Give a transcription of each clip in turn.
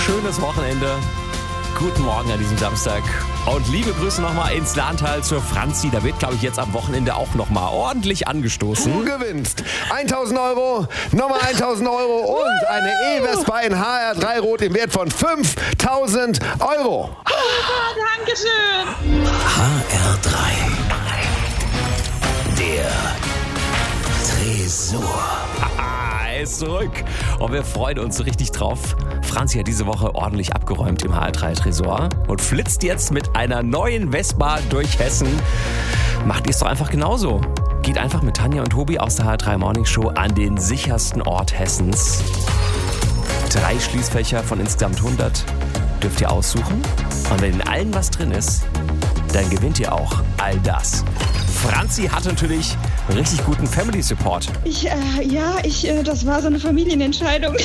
schönes Wochenende. Guten Morgen an diesem Samstag. Und liebe Grüße nochmal ins Lahntal zur Franzi. Da wird, glaube ich, jetzt am Wochenende auch nochmal ordentlich angestoßen. Du gewinnst 1.000 Euro, nochmal 1.000 Euro und eine E-Vespa in HR3 Rot im Wert von 5.000 Euro. Dankeschön. HR3. Der Tresor. Er ist zurück. Und wir freuen uns richtig drauf. Franzi hat diese Woche ordentlich abgeräumt im HR3 Tresor und flitzt jetzt mit einer neuen Vespa durch Hessen. Macht ihr es doch einfach genauso. Geht einfach mit Tanja und Tobi aus der HR3 Morning Show an den sichersten Ort Hessens. 3 Schließfächer von insgesamt 100 dürft ihr aussuchen. Und wenn in allen was drin ist, dann gewinnt ihr auch all das. Franzi hat natürlich richtig guten Family Support. Das war so eine Familienentscheidung.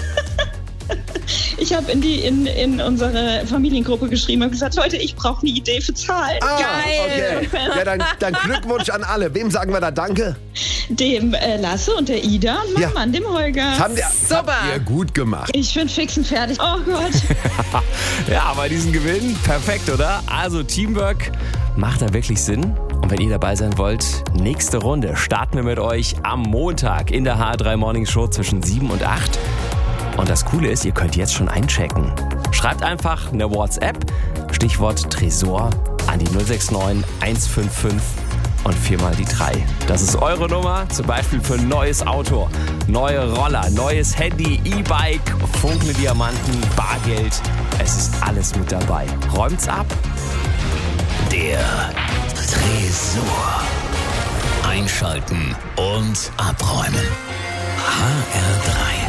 Ich habe in unsere Familiengruppe geschrieben und gesagt, Leute, ich brauche eine Idee für Zahlen. Geil. Okay. Ja, dann Glückwunsch an alle. Wem sagen wir da Danke? Dem Lasse und der Ida und meinem Mann, dem Holger. Habt ihr gut gemacht. Ich bin fix und fertig. Oh Gott. Ja, bei diesem Gewinn, perfekt, oder? Also Teamwork macht da wirklich Sinn. Und wenn ihr dabei sein wollt, nächste Runde starten wir mit euch am Montag in der HR3 Morning Show zwischen 7 und 8. Und das Coole ist, ihr könnt jetzt schon einchecken. Schreibt einfach eine WhatsApp, Stichwort Tresor, an die 069 155 und 4 mal die 3. Das ist eure Nummer, zum Beispiel für ein neues Auto, neue Roller, neues Handy, E-Bike, funkelnde Diamanten, Bargeld. Es ist alles mit dabei. Räumt's ab? Der Tresor. Einschalten und abräumen. HR3.